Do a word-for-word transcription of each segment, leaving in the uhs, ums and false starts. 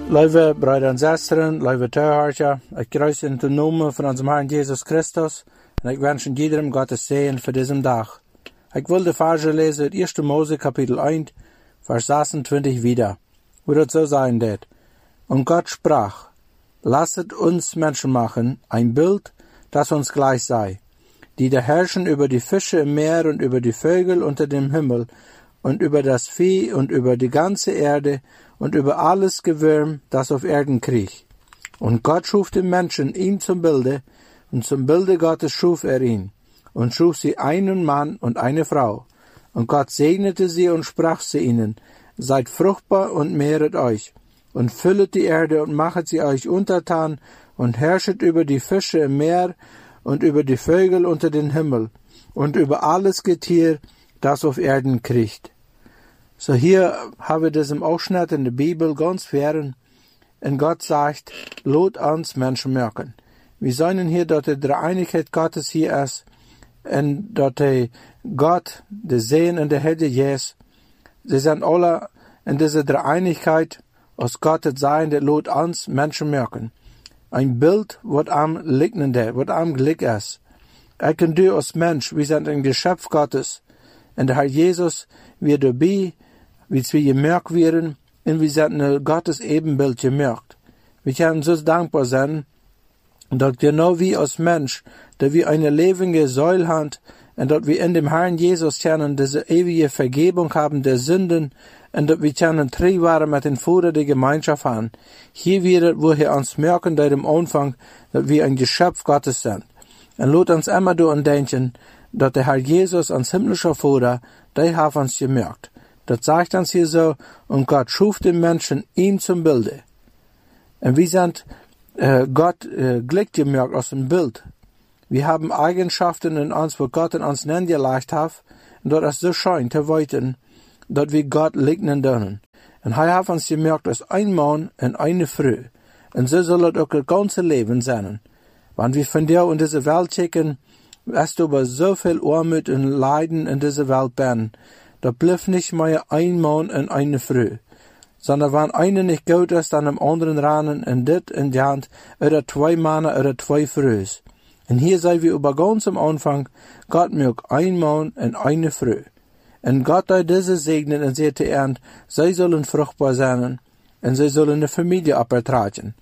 Lieve broeder en zusteren, lieve Zuhörer, ich grüße in den Namen von unserem Herrn Jesus Christus und ich wünsche jedem Gottes Segen für diesen Tag. Ich will die Verse lesen aus erster Mose Kapitel eins, Vers sechsundzwanzig wieder, wo das so sein wird. Und Gott sprach, lasset uns Menschen machen, ein Bild, das uns gleich sei, die da herrschen über die Fische im Meer und über die Vögel unter dem Himmel und über das Vieh und über die ganze Erde und über alles Gewürm, das auf Erden kriecht. Und Gott schuf den Menschen ihm zum Bilde, und zum Bilde Gottes schuf er ihn, und schuf sie einen Mann und eine Frau. Und Gott segnete sie und sprach zu ihnen, seid fruchtbar und mehret euch, und füllet die Erde und machet sie euch untertan, und herrschet über die Fische im Meer, und über die Vögel unter den Himmel, und über alles Getier, das auf Erden kriecht. So hier haben wir das im Ausschnitt in der Bibel ganz fern. Und Gott sagt, lot uns Menschen merken. Wir sehen hier, dass die Dreieinigkeit Gottes hier ist. Und dass der Gott, der Sehen und der Heilige Jesus, sie sind alle in dieser Dreieinigkeit aus Gott das Sein, der lot uns Menschen merken. Ein Bild, was am liegende, was am Glück ist. Er kann du als Mensch, wir sind ein Geschöpf Gottes. Und der Herr Jesus, wir dabei, wie wir gemerkt werden, und wir sind ein Gottes Ebenbild gemerkt. Wir können so dankbar sein, dass genau wie als Mensch, dass wir eine lebende Säule haben, und dass wir in dem Herrn Jesus können diese ewige Vergebung haben der Sünden, und dass wir können treu waren mit den Vater der Gemeinschaft haben. Hier wieder, wo wir uns merken, seit dem Anfang, dass wir ein Geschöpf Gottes sind. Und lasst uns immer daran denken, dass der Herr Jesus, als himmlischer Vater, der hat uns gemerkt. Das sagt uns hier so, und Gott schuf den Menschen ihm zum Bilde. Und wir sind äh, Gott äh, Glück gemerkt aus dem Bild. Wir haben Eigenschaften in uns, wo Gott in uns hingelegt hat, und dort ist so schön zu weiten, dass wir Gott liegnen dürfen. Und er hat uns gemerkt, als ein Mann und eine Frau. Und so soll es auch das ganze Leben sein. Wenn wir von dir in diese Welt schicken, hast du aber so viel Armut und Leiden in dieser Welt bin, da bleibt nicht mehr ein Mann und eine Frau, sondern wenn eine nicht gut ist, dann am anderen ranen und dit in die Hand, oder zwei Männer oder zwei Frauen. Und hier sei wir über ganz am Anfang, Gott mögt ein Mann und eine Frau. Und Gott sei diese segnen und sie zu ernten, sie sollen fruchtbar sein, und sie sollen eine Familie abertragen.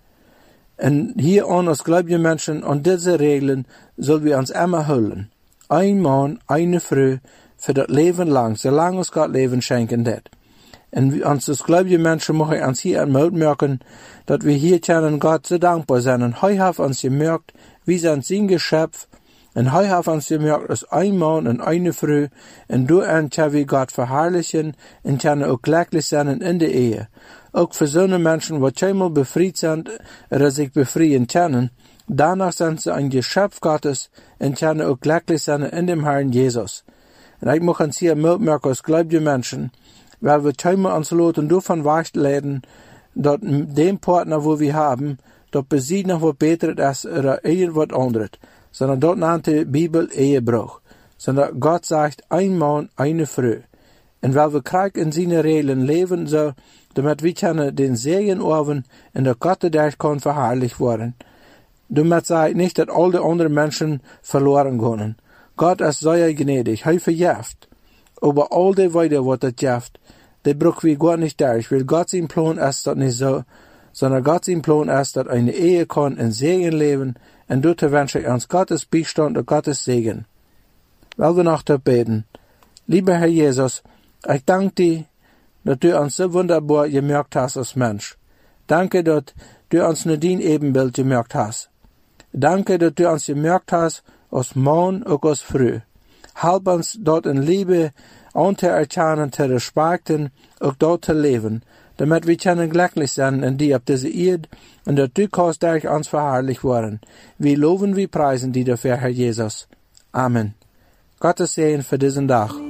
Und hier an als gläubige Menschen, an diese Regeln, sollen wir uns immer holen. Ein Mann, eine Frau, für das Leben lang, solange uns Gott Leben schenken wird. Und uns als gläubige Menschen möchte ich uns hier einmal merken, dass wir hier können Gott so dankbar sein. Und heute hat uns gemerkt, wir sind sein Geschöpf, und heute hat uns gemerkt, dass ein Mann und eine Frau, und durch können wir Gott verherrlichen, und können auch glücklich sein in der Ehe. Auch für so eine Menschen, die einmal befreit sind, oder sich befreien können, danach sind sie ein Geschöpf Gottes, und können auch glücklich sein in dem Herrn Jesus. Und ich möchte uns hier merken, als gläubige Menschen, weil wir einmal uns loten davon wegleiten, dass dem Partner, wo wir haben, dort besieht noch was Besseres ist oder irgendwas anderes, sondern dort nennt die Bibel Ehebruch. Sondern Gott sagt, ein Mann, eine Frau. Und weil wir Krieg in seine Regeln leben so, damit wir können den Segen erben und der Gott, der kann verherrlicht werden. Damit sage ich nicht, dass alle anderen Menschen verloren können. Gott ist sehr gnädig, er verjäft. Aber all die Weide, was das jaft, die brauchen wir gar nicht durch, weil Gott sein Plan ist das nicht so, sondern Gott sein Plan ist, dass eine Ehe kann in Segen leben, und dort wünsche ich uns Gottes Beistand und Gottes Segen. Weil wir noch dort beten. Lieber Herr Jesus, ich danke dir, dass du uns so wunderbar gemerkt hast als Mensch. Danke, dass du uns nur dein Ebenbild gemerkt hast. Danke, dass du uns gemerkt hast, als Mann und als Frau. Halb uns dort in Liebe anzuerkennen, zu respekten, auch dort zu leben, damit wir können glücklich sein in die auf diese Erde, und dass du kannst durch uns verherrlicht worden. Wir loben, wir preisen dich dafür, Herr Jesus. Amen. Gottes Segen für diesen Tag.